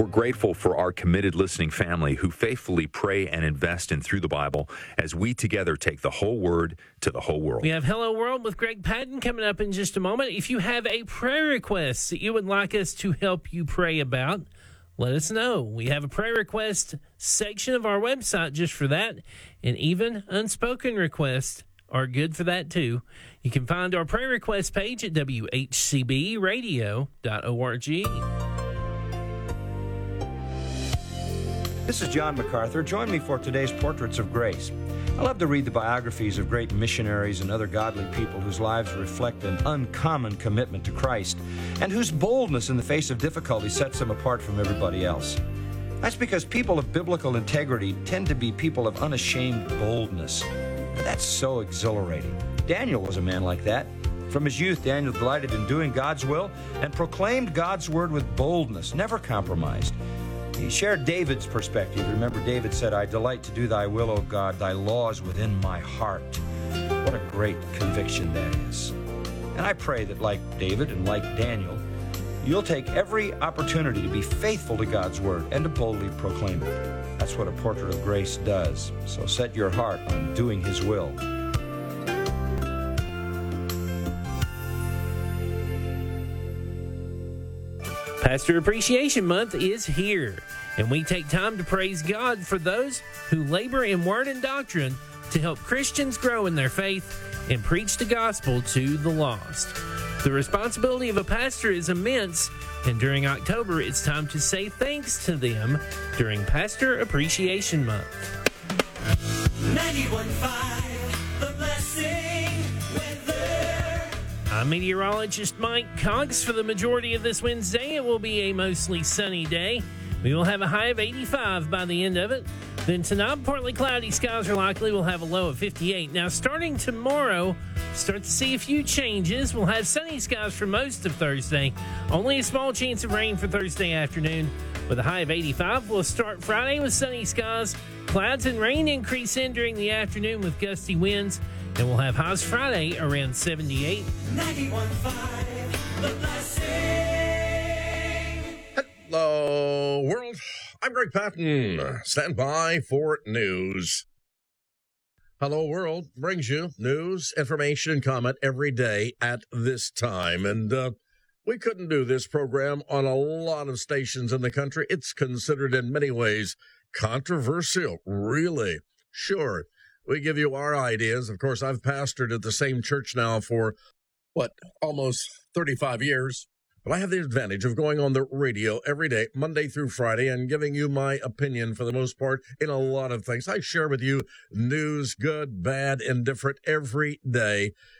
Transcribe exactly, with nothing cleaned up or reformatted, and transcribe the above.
We're grateful for our committed listening family who faithfully pray and invest in Through the Bible as we together take the whole word to the whole world. We have Hello World with Greg Patton coming up in just a moment. If you have a prayer request that you would like us to help you pray about, let us know. We have a prayer request section of our website just for that, and even unspoken requests are good for that too. You can find our prayer request page at w h c b radio dot org. This is John MacArthur. Join me for today's Portraits of Grace. I love to read the biographies of great missionaries and other godly people whose lives reflect an uncommon commitment to Christ and whose boldness in the face of difficulty sets them apart from everybody else. That's because people of biblical integrity tend to be people of unashamed boldness. And that's so exhilarating. Daniel was a man like that. From his youth, Daniel delighted in doing God's will and proclaimed God's word with boldness, never compromised. He shared David's perspective. Remember, David said, I delight to do thy will, O God, thy law is within my heart. What a great conviction that is. And I pray that like David and like Daniel, you'll take every opportunity to be faithful to God's word and to boldly proclaim it. That's what a Portrait of Grace does. So set your heart on doing his will. Pastor Appreciation Month is here, and we take time to praise God for those who labor in word and doctrine to help Christians grow in their faith and preach the gospel to the lost. The responsibility of a pastor is immense, and during October, it's time to say thanks to them during Pastor Appreciation Month. ninety-one point five, The Blessing Weather. I'm meteorologist Mike Cox. For the majority of this Wednesday, it will be a mostly sunny day. We will have a high of eighty-five by the end of it. Then tonight, partly cloudy skies are likely. We'll have a low of fifty-eight. Now, starting tomorrow, start to see a few changes. We'll have sunny skies for most of Thursday. Only a small chance of rain for Thursday afternoon with a high of eighty-five. We'll start Friday with sunny skies. Clouds and rain increase in during the afternoon with gusty winds. And we'll have highs Friday around seventy-eight. ninety-one point five, The Blessing. Hello, world. I'm Greg Patton. Stand by for news. Hello, world brings you news, information, and comment every day at this time. And uh, we couldn't do this program on a lot of stations in the country. It's considered in many ways controversial, really. Sure, we give you our ideas. Of course, I've pastored at the same church now for, what, almost thirty-five years. But I have the advantage of going on the radio every day, Monday through Friday, and giving you my opinion for the most part in a lot of things. I share with you news, good, bad, indifferent, every day.